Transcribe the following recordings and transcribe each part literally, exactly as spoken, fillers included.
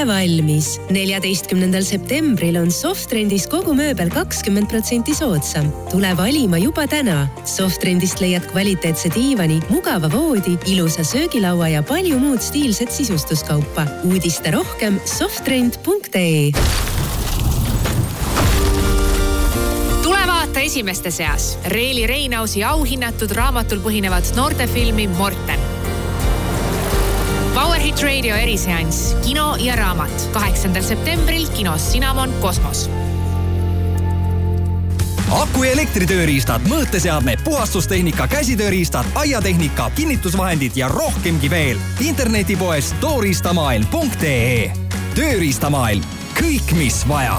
valmis. neljateistkümnendal septembril on Softrendis kogu mööbel kakskümmend protsenti soodsam. Tule valima juba täna. Softrendist leiad kvaliteetse diivani, mugava voodi, ilusa söögilaua ja palju muud stiilset sisustuskaupa. Uudiste rohkem softrend punkt ee. Tule vaata esimeste seas. Reeli Reinausi auhinnatud raamatul põhinevat noortefilmi Morten. Power Hit Radio eriseanss, kino ja raamat. kaheksandal septembril kinos Cinnamon Kosmos. Aku- ja elektritööriistad, mõõteseadmed, puhastustehnika, käsitööriistad, aiatehnika, kinnitusvahendid ja rohkemgi veel. Internetipoes tooriistamaailm punkt ee. Tööriistamaailm. Kõik, mis vaja.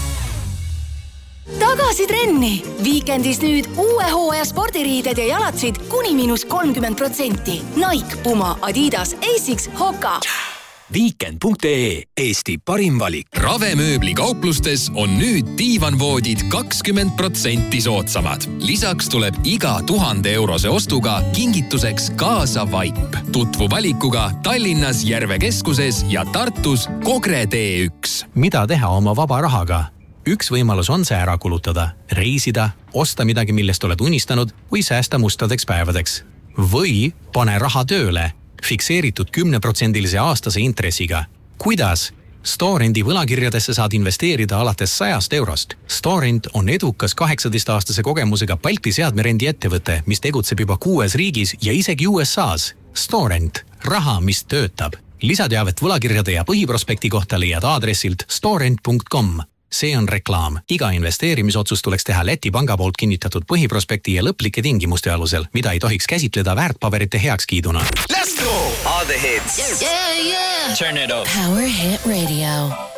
Tagasi trenni! Viikendis nüüd uue hooaja spordiriided ja jalatsid kuni miinus kolmkümmend protsenti. Nike, Puma, Adidas, Asics, Hoka. Weekend punkt ee. Eesti parim valik. Ravemööbli kauplustes on nüüd diivanvoodid kakskümmend protsenti soodsamad. Lisaks tuleb iga tuhande eurose ostuga kingituseks kaasa vaip. Tutvu valikuga Tallinnas Järve keskuses ja Tartus Kogre tee üks. Mida teha oma vaba rahaga? Üks võimalus on see ära kulutada, reisida, osta midagi, millest oled unistanud või säästa mustadeks päevadeks. Või pane raha tööle, fikseeritud kümneprotsendilise aastase intressiga. Kuidas? Storendi võlakirjadesse saad investeerida alates sajast eurost. Storend on edukas kaheksateist-aastase kogemusega Balti seadmerendi ettevõte, mis tegutseb juba kuues riigis ja isegi U S A's. Storend. Raha, mis töötab. Lisateavet võlakirjade ja põhiprospekti kohta leiad aadressilt storend punkt com. See on reklaam. Iga investeerimisotsus tuleks teha Läti panga poolt kinnitatud põhiprospekti ja lõplike tingimuste alusel, mida ei tohiks käsitleda väärtpaberite heakskiiduna. Let's go! All the hits. Yeah, yeah. Turn it up. Power Hit Radio.